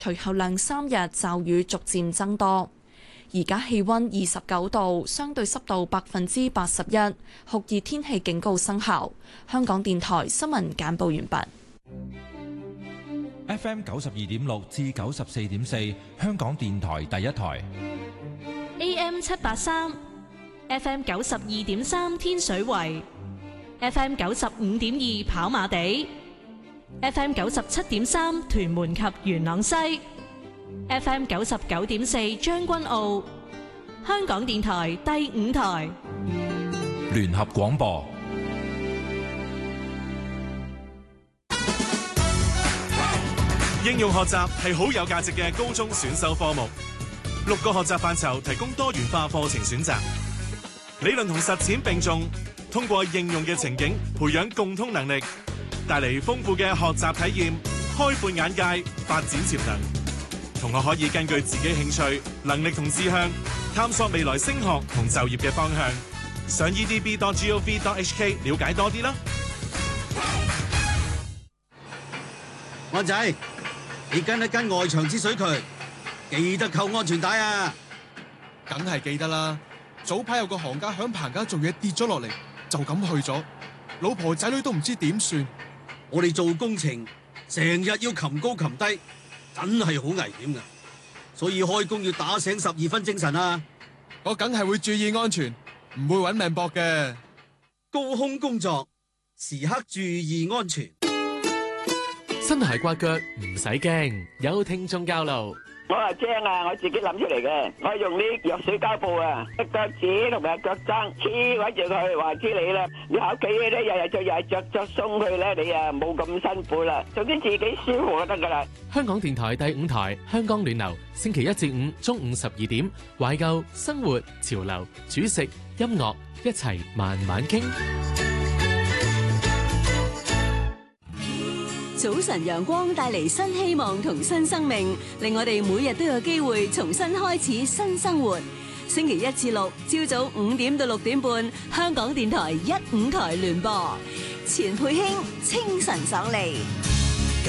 隨後兩三日驟雨逐漸增多。而家氣溫29度，相對濕度81%，酷熱天氣警告生效。香港電台新聞簡報完畢。 FM 92.6至94.4，香港電台第一台。 AM 783 FM 92.3天水圍 FM 95.2跑馬地 FM 97.3屯門及元朗西 FM 99.4將軍澳。香港電台第五台聯合廣播。 應用學習係好有價值嘅高中選修科目，6個學習範疇提供多元化課程選擇，理論同實踐並重，通過應用嘅情景培養共通能力，帶嚟豐富嘅學習體驗，開闊眼界，發展潛能。同學可以根據自己興趣、能力同志向，探索未來升學同就業嘅方向。上 edb.gov.hk 了解多啲啦。 安仔，你跟一跟外牆之水渠，記得扣安全帶啊！ 梗係記得啦。早排有個行家響棚架做嘢跌咗落嚟，就咁去咗，老婆仔女都唔知點算。 我哋做工程成日要擒高擒低，真係好危險噶，所以開工要打醒12分精神啊！ 我梗係會注意安全，唔會搵命搏嘅。 高空工作時刻注意安全。 真係刮腳唔使驚，有聽眾交流。 我係精啊，我自己諗出嚟嘅。我用啲藥水膠布啊，一腳趾同埋腳踭黐穩住佢，話知你啦。你喺屋企咧，日日着鬆佢咧，你啊冇咁辛苦啦。總之自己舒服就得噶啦。 香港電台第五台香港暖流，星期一至五中午12點，懷舊生活潮流煮食音樂一齊慢慢傾。 早晨陽光帶嚟新希望同新生命，令我哋每日都有機會重新開始新生活。星期一至六朝早5點到6點半，香港電台1、5台聯播，錢佩卿清晨爽利。